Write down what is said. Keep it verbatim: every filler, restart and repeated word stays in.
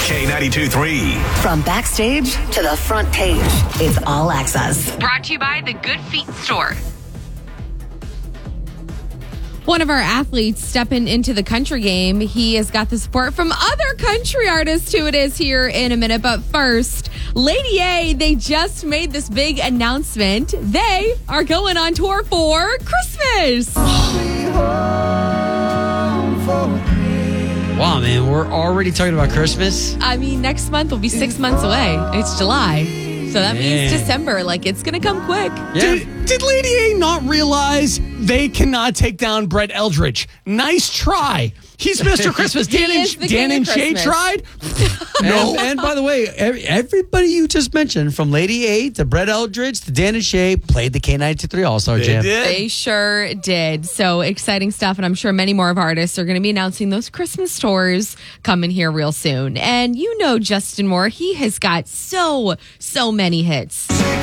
K ninety-two three. From backstage to the front page, it's All Access. Brought to you by the Good Feet Store. One of our athletes stepping into the country game. He has got the support from other country artists who it is here in a minute. But first, Lady A, they just made this big announcement. They are going on tour for Christmas. Wow, man, we're already talking about Christmas. I mean, next month will be six months away. It's July. So that Man. means December. Like, it's going to come quick. Yeah. Did, did Lady A not realize they cannot take down Brett Eldridge? Nice try. He's Mister Christmas. Dan He and, is the Dan king and of Shay Christmas. tried. No. And, and by the way, every, everybody you just mentioned, from Lady A to Brett Eldridge to Dan and Shay, played the K ninety-two three All-Star Jam. They sure did. So exciting stuff. And I'm sure many more of our artists are going to be announcing those Christmas tours coming here real soon. And you know Justin Moore, he has got so, so many hits.